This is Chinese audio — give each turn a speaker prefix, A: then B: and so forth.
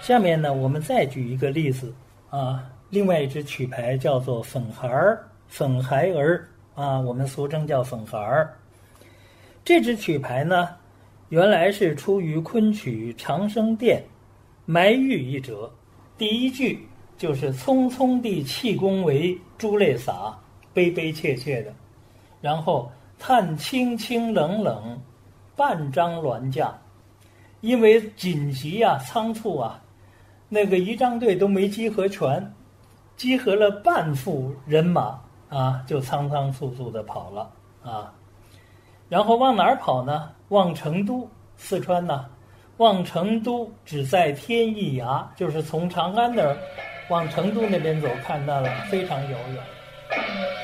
A: 下面呢，我们再举一个例子啊，另外一支曲牌叫做粉孩儿啊，我们俗称叫粉孩儿。这支曲牌呢，原来是出于昆曲《长生殿》埋玉一折，第一句就是匆匆地气功为珠泪洒，悲悲切切的，然后叹清清冷冷，半张銮驾。因为紧急啊，仓促啊，那个仪仗队都没集合全，集合了半副人马啊，就仓仓促促的跑了啊。然后往哪儿跑呢？往成都，四川呢，往成都只在天一涯，就是从长安那儿往成都那边走，看到了非常遥远。